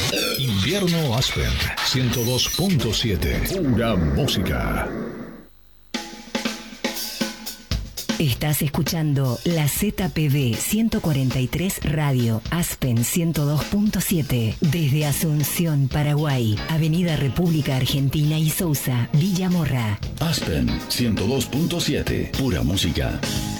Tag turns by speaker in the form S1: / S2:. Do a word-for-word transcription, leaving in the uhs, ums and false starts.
S1: Invierno Aspen ciento dos punto siete. Pura música.
S2: Estás escuchando la Z P B ciento cuarenta y tres Radio Aspen ciento dos punto siete desde Asunción, Paraguay, Avenida República Argentina y Sousa, Villa Morra.
S3: Aspen ciento dos punto siete. Pura música.